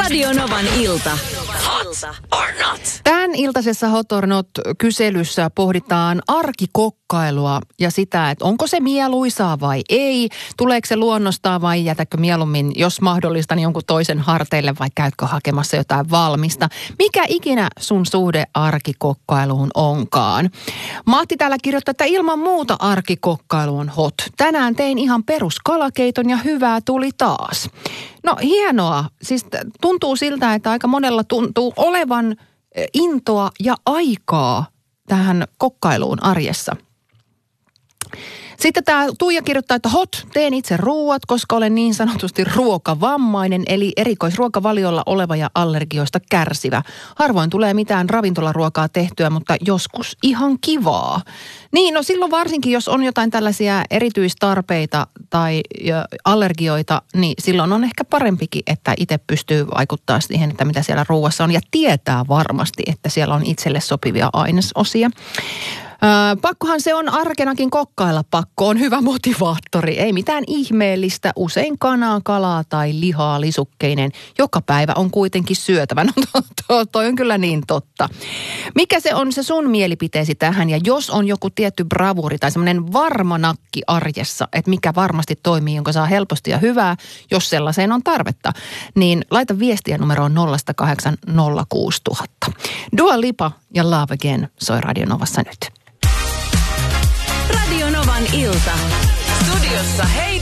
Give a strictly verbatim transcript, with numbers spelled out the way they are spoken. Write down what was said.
Radio Novan ilta. Hot or not? Tämän iltaisessa Hot or not -kyselyssä pohditaan arkikokkailua ja sitä, että onko se mieluisaa vai ei. Tuleeko se luonnostaan vai jätäkö mieluummin, jos mahdollista, niin jonkun toisen harteille vai käytkö hakemassa jotain valmista. Mikä ikinä sun suhde arkikokkailuun onkaan? Mahti täällä kirjoittaa, että ilman muuta arkikokkailu on hot. Tänään tein ihan peruskalakeiton ja hyvää tuli taas. No hienoa. Siis tuntuu siltä, että aika monella tuntuu olevan intoa ja aikaa tähän kokkailuun arjessa. Sitten tämä Tuija kirjoittaa, että hot, teen itse ruuat, koska olen niin sanotusti ruokavammainen, eli erikoisruokavaliolla oleva ja allergioista kärsivä. Harvoin tulee mitään ravintolaruokaa tehtyä, mutta joskus ihan kivaa. Niin, no silloin varsinkin, jos on jotain tällaisia erityistarpeita tai allergioita, niin silloin on ehkä parempikin, että itse pystyy vaikuttaa siihen, että mitä siellä ruuassa on ja tietää varmasti, että siellä on itselle sopivia ainesosia. Öö, pakkohan se on arkenakin kokkailla, pakko on hyvä motivaattori. Ei mitään ihmeellistä, usein kanaa, kalaa tai lihaa lisukkeinen. Joka päivä on kuitenkin syötävä. No to, to, toi on kyllä niin totta. Mikä se on se sun mielipiteesi tähän? Ja jos on joku tietty bravuri tai semmoinen varma nakki arjessa, että mikä varmasti toimii, jonka saa helposti ja hyvää, jos sellaiseen on tarvetta, niin laita viestiä numeroon nolla kahdeksan nolla kuusi nolla nolla nolla. Dua Lipa ja Love Again soi Radio Novassa nyt. Radio Novan ilta. Studiossa hei